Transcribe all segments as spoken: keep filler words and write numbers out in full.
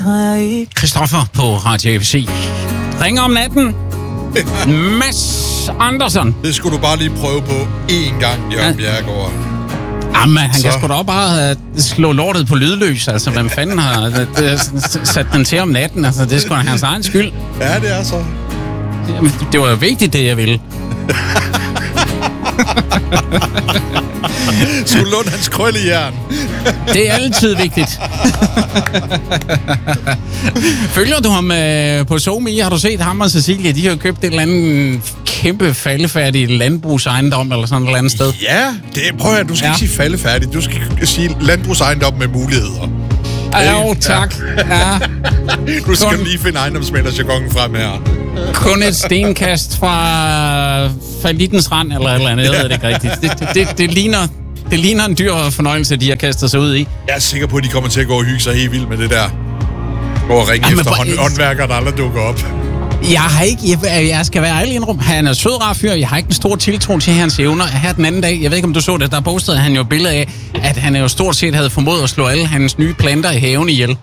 Christoffer på Radio F C. Ringer om natten. Mads Andersen. Det skulle du bare lige prøve på én gang, Jørgen ja. Bjerregaard. Jamen, han så. kan sgu da også bare uh, slå lortet på lydløs. Altså, hvem fanden har uh, sat den til om natten? Altså, det er sgu da hans egen skyld. Ja, det er så. Jamen, det var jo vigtigt, det jeg ville. Skulle låne hans krøllejern. Det er altid vigtigt. Følger du ham øh, på SoMe? Har du set ham og Cecilia? De har købt et eller andet kæmpe faldefærdigt landbrugsejendom eller sådan et eller andet sted. Ja, det, prøv at du skal ja. ikke sige faldefærdigt. Du skal sige landbrugsejendom med muligheder. Ja, jo, tak. Ja. Du skal kun, lige finde ejendomsmænderjargonen frem her. Kun et stenkast fra fallittens rand eller et eller andet. Jeg ved det ikke rigtigt. Det, det, det, det, ligner, det ligner en dyr fornøjelse, de har kastet sig ud i. Jeg er sikker på, at de kommer til at gå og hygge sig helt vildt med det der. Gå og ringe Jamen, efter hånd, håndværkere, der aldrig dukker op. Jeg har ikke, jeg, jeg skal være ærlig indrum. Han er sød, rar fyr. Jeg har ikke en stor tiltro til hans evner. Her den anden dag, jeg ved ikke om du så det, der postede han jo billeder af, at han jo stort set havde formået at slå alle hans nye planter i haven ihjel.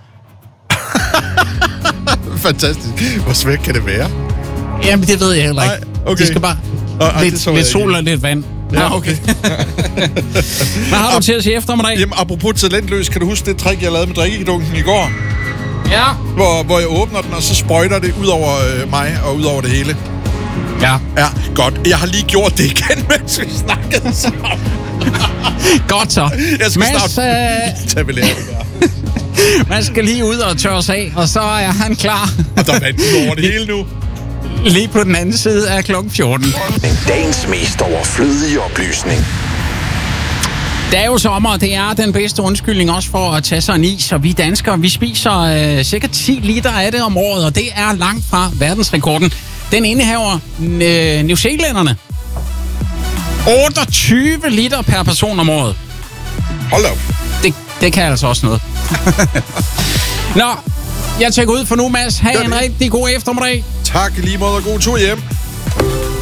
Fantastisk. Hvor svært kan det være? Jamen, det ved jeg heller ikke. Nej, okay. De skal bare Ej, lidt, lidt sol og lidt vand. Ja, okay. Hvad har du til at sige eftermiddag? Jamen, apropos talentløs, kan du huske det trick, jeg lavede med drikkedunken i går? Ja. Hvor, hvor jeg åbner den, og så sprøjter det ud over øh, mig og ud over det hele. Ja. Ja, godt. Jeg har lige gjort det igen, mens vi snakkede sammen. Godt så. Jeg skal Mads, snart øh... tage vel Man skal lige ud og tørre sig af, og så er han klar. Og der er vand ud over det hele nu. Lige på den anden side af klokken fjorten. Dagens mest overflødige oplysning. Det er jo sommer, og det er den bedste undskyldning også for at tage sig en is. Og vi danskere, vi spiser øh, cirka ti liter af det om året, og det er langt fra verdensrekorden. Den indehaver øh, New Zealanderne. otteogtyve liter per person om året. Hold op. Det, det kan altså også noget. Nå, jeg tjekker ud for nu, Mads. Ha' en rigtig god eftermiddag. Tak, lige måde og god tur hjem.